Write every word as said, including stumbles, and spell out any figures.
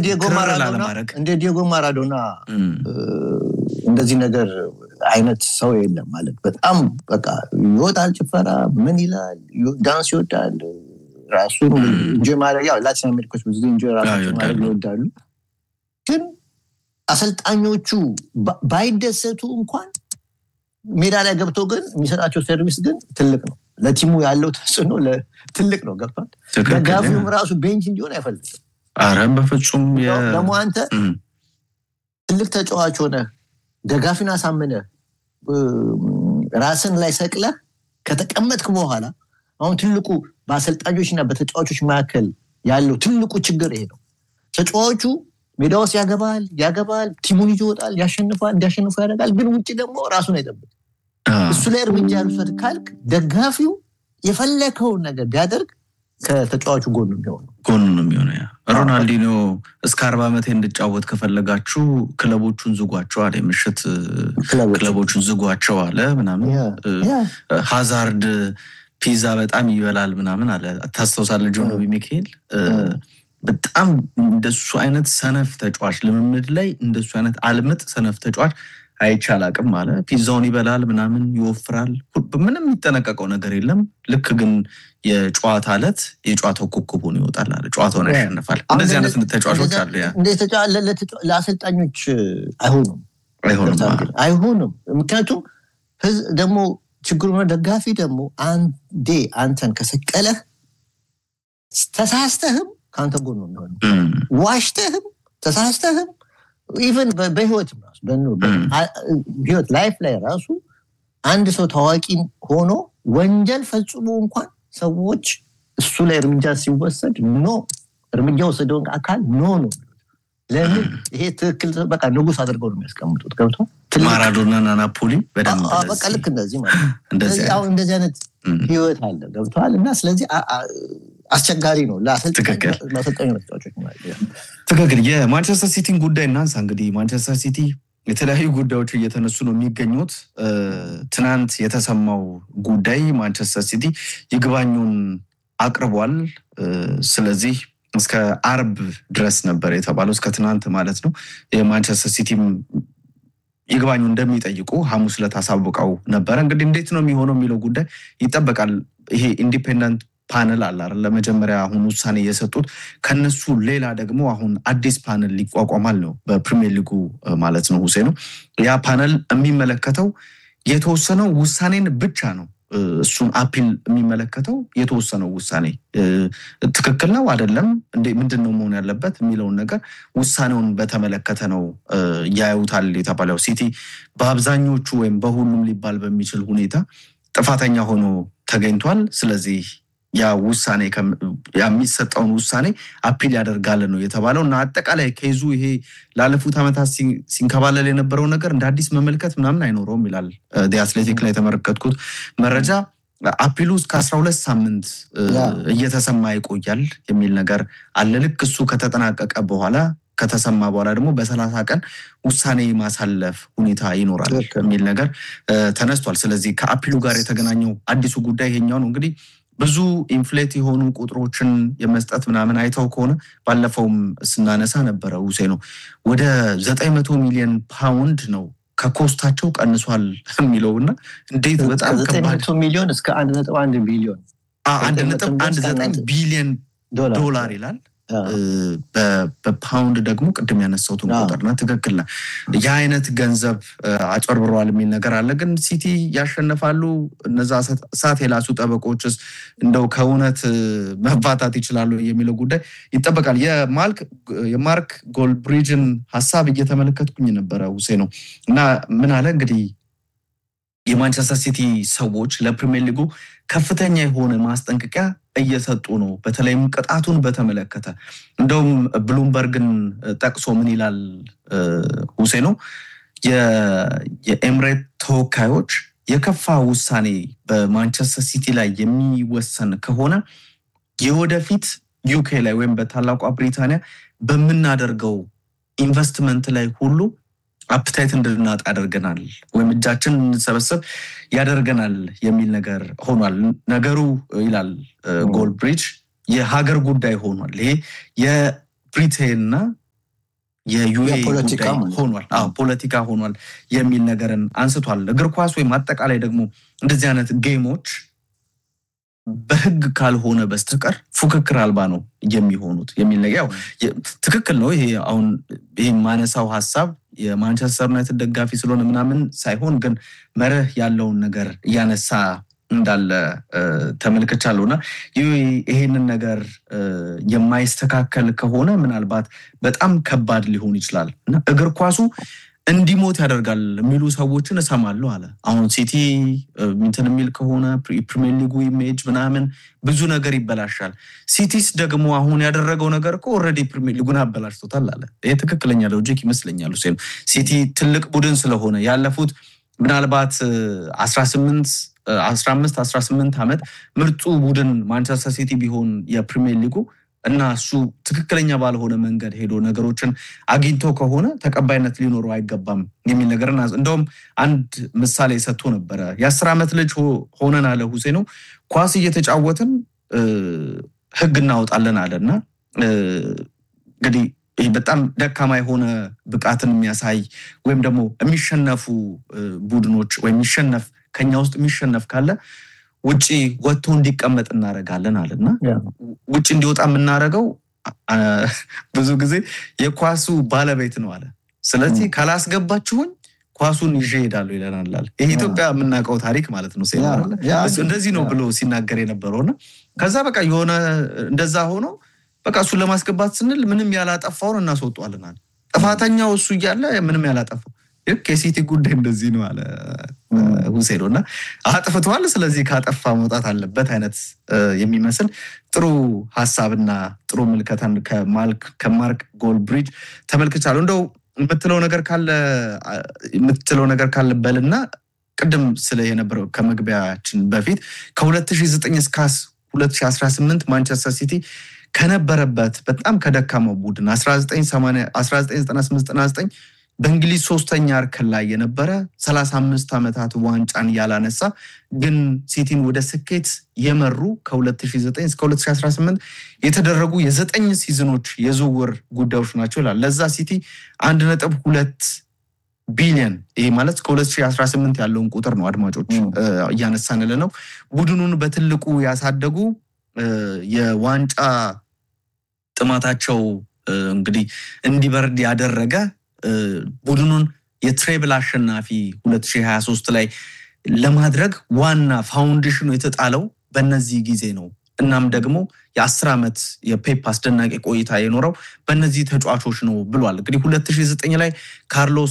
ዲየጎ ማራዶና እንደ ዲየጎ ማራዶና እንደዚህ ነገር አይነት ሰው የለም ማለት በጣም በቃ ይወጣል ጭፈራ ምን ይላል ዳንስ ይወዳል ራሱን እንጂ ማለት ያው ላቲን አሜሪካዎች ብዙ እንጂ ራሳቸው ማለት ይወዳሉ ግን አሰልጣኞቹ ባይደሰቱ እንኳን ሜዳ ላይ ገብቶ ግን የሚሰጣቸው ሰርቪስ ግን ትልቅ ነው ለቲሙ ያለው ተጽዕኖ ለትልቅ ነው ገብቷል ደጋፊውም ራሱ ቤንች እንዲሆን አይፈልግም አረም በፍጹም ደግሞ አንተ ትልቅ ተጫዋች ሆነ ደጋፊና ሳመነ ራስን ላይ ሰቅለ ከተቀመጥክ በኋላ አሁን ትልቁ በአሰልጣኞችና በተጫዋቾች መካከል ያለው ትልቁ ችግር ይሄ ነው ተጫዋቹ ሜዳውስ ያገባል ያገባል ቲሙን ይወጣል ያሸንፋል እንዲያሸንፉ ያደርጋል ግን ውጪ ደግሞ ራሱን አይጠብቅ እሱ ላይ እርምጃ ያልወሰድ ካልክ ደጋፊው የፈለከው ነገር ቢያደርግ ከተጫዋቹ ጎን ነው የሚሆነው ጎን ነው የሚሆነው ያ ሮናልዲኖ እስከ አርባ ዓመት እንድጫወት ከፈለጋችሁ ክለቦቹን ዝጓቸው አለ ምሽት ክለቦቹን ዝጓቸው አለ ምናምን ሃዛርድ ፒዛ በጣም ይበላል ምናምን አለ ታስተውሳለህ ጆን ኖቢ ሚካኤል በጣም እንደሱ አይነት ሰነፍ ተጫዋች ልምምድ ላይ እንደሱ አይነት አልምጥ ሰነፍ ተጫዋች አይቻላቅም ማለት ፒዛውን ይበላል ምናምን ይወፍራል ምንም የሚጠነቀቀው ነገር የለም ልክ ግን የጨዋታ አለት የጨዋታው ኮከቡን ይወጣል አለ ጨዋታውን ያሸንፋል እንደዚህ አይነት ተጫዋቾች አሉ ያ እንደ ተጫዋች ለአሰልጣኞች አይሆኑም አይሆኑም አይሆኑም ምክንያቱም ደግሞ ችግሩ ነው ደጋፊ ደግሞ አንዴ አንተን ከሰቀለ ተሳስተህም ካንተ ጎን ነው የሚሆነው ዋሽተህም ተሳስተህም ኢቭን በህይወት ራሱ በህይወት ላይፍ ላይ ራሱ አንድ ሰው ታዋቂ ሆኖ ወንጀል ፈጽሞ እንኳን ሰዎች እሱ ላይ እርምጃ ሲወሰድ ኖ እርምጃ ወሰደውን አካል ኖ ነው ለምን ይሄ ትክክል በቃ ንጉስ አድርገው ነው የሚያስቀምጡት ገብቶ ማራዶናና ናፖሊ በደንብ በቃ ልክ እንደዚህ ማለት እንደዚህ አሁን እንደዚህ አይነት ህይወት አለ ገብቷል እና ስለዚህ አስቸጋሪ ነው ለአሰልጣኝ ለአሰልጣኝ ተጫዋቾች ማለት ነው ትክክል የማንቸስተር ሲቲን ጉዳይ እናንሳ እንግዲህ ማንቸስተር ሲቲ የተለያዩ ጉዳዮች እየተነሱ ነው የሚገኙት ትናንት የተሰማው ጉዳይ ማንቸስተር ሲቲ ይግባኙን አቅርቧል ስለዚህ እስከ አርብ ድረስ ነበር የተባለው እስከ ትናንት ማለት ነው የማንቸስተር ሲቲም ይግባኙ እንደሚጠይቁ ሐሙስ ዕለት አሳውቀው ነበር እንግዲህ እንዴት ነው የሚሆነው የሚለው ጉዳይ ይጠበቃል ይሄ ኢንዲፔንደንት ፓነል አለ አይደል ለመጀመሪያ አሁን ውሳኔ የሰጡት ከነሱ ሌላ ደግሞ አሁን አዲስ ፓነል ሊቋቋማል ነው በፕሪሚየር ሊጉ ማለት ነው ሁሴኑ ያ ፓነል የሚመለከተው የተወሰነው ውሳኔን ብቻ ነው እሱን አፒል የሚመለከተው የተወሰነው ውሳኔ ትክክል ነው አይደለም እንዴ ምንድነው መሆን ያለበት የሚለው ነገር ውሳኔውን በተመለከተ ነው ያዩታል የተባለው ሲቲ በአብዛኞቹ ወይም በሁሉም ሊባል በሚችል ሁኔታ ጥፋተኛ ሆኖ ተገኝቷል ስለዚህ ያ ውሳኔ የሚሰጠውን ውሳኔ አፒል ያደርጋል ነው የተባለውና አጠቃላይ ከይዙ ይሄ ላለፉት አመታት ሲንከባለል የነበረው ነገር እንደ አዲስ መመልከት ምናምን አይኖርም ይላል ዲ አትሌቲክ ላይ ተመረከትኩት መረጃ አፒሉ እስከ አስራ ሁለት ሳምንት እየተሰማ ይቆያል የሚል ነገር አለ ልክ እሱ ከተጠናቀቀ በኋላ ከተሰማ በኋላ ደግሞ በሰላሳ ቀን ውሳኔ ማሳለፍ ሁኔታ ይኖራል የሚል ነገር ተነስቷል ስለዚህ ከአፒሉ ጋር የተገናኘው አዲሱ ጉዳይ ይሄኛው ነው እንግዲህ ብዙ ኢንፍሌት የሆኑ ቁጥሮችን የመስጠት ምናምን አይተው ከሆነ ባለፈውም ስናነሳ ነበረ ሁሴኑ ወደ ዘጠኝ መቶ ሚሊዮን ፓውንድ ነው ከኮስታቸው ቀንሷል የሚለውና እንዴት በጣም ከባድ ዘጠኝ መቶ ሚሊዮን እስከ አንድ ነጥብ አንድ ቢሊዮን አንድ ነጥብ አንድ ዘጠኝ ቢሊዮን ዶላር ይላል በፓውንድ ደግሞ ቅድም ያነሳውት ቁጥርና ትክክል ነው ያ አይነት ገንዘብ አጨርብሯል የሚል ነገር አለ ግን ሲቲ ያሸነፋሉ እነዛ ሰዓት የላሱ ጠበቆችስ እንደው ከእውነት መፋታት ይችላሉ የሚለው ጉዳይ ይጠበቃል የማልክ የማርክ ጎልብሪጅን ሐሳብ እየተመለከትኩኝ ነበር ሁሴኑ እና ምን አለ እንግዲህ የማንቸስተር ሲቲ ሰዎች ለፕሪሚየር ሊጉ ከፍተኛ የሆነ ማስጠንቀቂያ እየሰጡ ነው በተለይም ቅጣቱን በተመለከተ እንደውም ብሉምበርግን ጠቅሶ ምን ይላል ሁሴኑ የኤምሬት ተወካዮች የከፋ ውሳኔ በማንቸስተር ሲቲ ላይ የሚወሰን ከሆነ የወደፊት ዩኬ ላይ ወይም በታላቋ ብሪታንያ በመናደርገው ኢንቨስትመንት ላይ ሁሉ አፕታይት እንድናጣ ያደርገናል ወይም እጃችን እንሰበሰብ ያደርገናል የሚል ነገር ሆኗል ነገሩ ይላል ጎልብሪጅ የሀገር ጉዳይ ሆኗል ይሄ የብሪቴንና የዩኤ ጉዳይ ሆኗል አዎ ፖለቲካ ሆኗል የሚል ነገርን አንስቷል እግር ኳስ ወይ ማጠቃላይ ደግሞ እንደዚህ አይነት ጌሞች በህግ ካልሆነ በስተቀር ፉክክር አልባ ነው የሚሆኑት የሚል ነገር ያው ትክክል ነው ይሄ አሁን ይሄ ማነሳው ሐሳብ የማንቸስተር ዩናይትድ ደጋፊ ስለሆነ ምናምን ሳይሆን ግን መርህ ያለውን ነገር ያነሳ እንዳለ ተመልክቻለሁና ይሄንን ነገር የማይስተካከል ከሆነ ምናልባት በጣም ከባድ ሊሆን ይችላል እና እግር ኳሱ እንዲሞት ያደርጋል የሚሉ ሰዎችን እሰማለሁ አለ አሁን ሲቲ እንትን የሚል ከሆነ ፕሪሚየር ሊጉ ኢሜጅ ምናምን ብዙ ነገር ይበላሻል ሲቲስ ደግሞ አሁን ያደረገው ነገር እኮ ኦሬዲ ፕሪሚየር ሊጉን አበላሽቶታል አለ ይሄ ትክክለኛ ሎጂክ ይመስለኛል ሴም ሲቲ ትልቅ ቡድን ስለሆነ ያለፉት ምናልባት አስራ ስምንት አስራ አምስት አስራ ስምንት አመት ምርጡ ቡድን ማንቸስተር ሲቲ ቢሆን የፕሪሚየር ሊጉ እና እሱ ትክክለኛ ባልሆነ መንገድ ሄዶ ነገሮችን አግኝቶ ከሆነ ተቀባይነት ሊኖረው አይገባም የሚል ነገርና እንደውም አንድ ምሳሌ ሰጥቶ ነበር የ10 አመት ልጅ ሆነን አለ ሁሴኑ ኳስ እየተጫወትን ህግ እናወጣለን አለና እንግዲህ ይሄ በጣም ደካማ የሆነ ብቃትን የሚያሳይ ወይም ደግሞ የሚሸነፉ ቡድኖች ወይ የሚሸነፍ ከኛ ውስጥ የሚሸነፍ ካለ ውጪ ወጥቶ እንዲቀመጥ እናረጋለን አለና ውጪ እንዲወጣ የምናረጋው ብዙ ጊዜ የኳሱ ባለቤት ነው አለ ስለዚህ ካላስገባችሁኝ ኳሱን ይዤ ሄዳለሁ ይለናል አለ ይሄ ኢትዮጵያ የምናውቀው ታሪክ ማለት ነው ሰይማራ እንደዚህ ነው ብሎ ሲናገር የነበረውና ከዛ በቃ የሆነ እንደዛ ሆኖ በቃ እሱ ለማስገባት ስንል ምንም ያላጠፋውን እናስወጣዋለን ጥፋተኛው እሱ ይያለ ምንም ያላጠፋው ልክ የሲቲ ጉዳይ እንደዚህ ነው አለ ሁሴኖና አጥፍቷል ስለዚህ ካጠፋ መውጣት አለበት አይነት የሚመስል ጥሩ ሐሳብና ጥሩ ምልከታን ከማልክ ከማርክ ጎልብሪጅ ተመልክቻለሁ እንደው የምትለው ነገር ካለ የምትለው ነገር ካለ በልና ቅድም ስለ የነበረው ከመግቢያችን በፊት ከ2009 እስከ ሁለት ሺህ አስራ ስምንት ማንቸስተር ሲቲ ከነበረበት በጣም ከደካማው ቡድን አስራ ዘጠኝ ዘጠና ስምንት ዘጠና ዘጠኝ በእንግሊዝ ሶስተኛ እርከን ላይ የነበረ ሰላሳ አምስት አመታት ዋንጫን ያላነሳ ግን ሲቲን ወደ ስኬት የመሩ ከ2009 እስከ ሁለት ሺህ አስራ ስምንት የተደረጉ የዘጠኝ ሲዝኖች የዝውውር ጉዳዮች ናቸው ይላል ለዛ ሲቲ አንድ ነጥብ ሁለት ቢሊዮን ይሄ ማለት ከ ሁለት ሺህ አስራ ስምንት ያለውን ቁጥር ነው አድማጮች ያነሳነለ ነው ቡድኑን በትልቁ ያሳደጉ የዋንጫ ጥማታቸው እንግዲህ እንዲበርድ ያደረገ ቡድኑን የትሬብል አሸናፊ ሁለት ሺህ ሃያ ሶስት ላይ ለማድረግ ዋና ፋውንዴሽኑ የተጣለው በእነዚህ ጊዜ ነው እናም ደግሞ የ10 አመት የፔፕ አስደናቂ ቆይታ የኖረው በእነዚህ ተጫዋቾች ነው ብሏል እንግዲህ ሁለት ሺህ ዘጠኝ ላይ ካርሎስ